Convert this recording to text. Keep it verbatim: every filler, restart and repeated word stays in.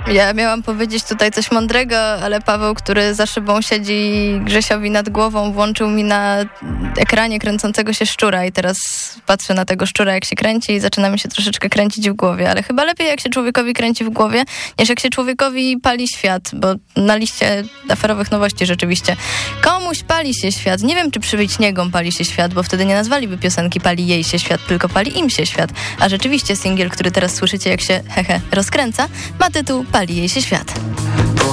Ja miałam powiedzieć tutaj coś mądrego, ale Paweł, który za szybą siedzi Grzesiowi nad głową, włączył mi na ekranie kręcącego się szczura i teraz patrzę na tego szczura, jak się kręci i zaczyna mi się troszeczkę kręcić w głowie, ale chyba lepiej jak się człowiekowi kręci w głowie, niż jak się człowiekowi pali świat, bo na liście aferowych nowości rzeczywiście komuś pali się świat. Nie wiem, czy przy Wyćniegom pali się świat, bo wtedy nie nazwaliby piosenki Pali jej się świat, tylko Pali im się świat. A rzeczywiście singiel, który teraz słyszycie, jak się hehe rozkręca, ma tytuł Pali jej się świat.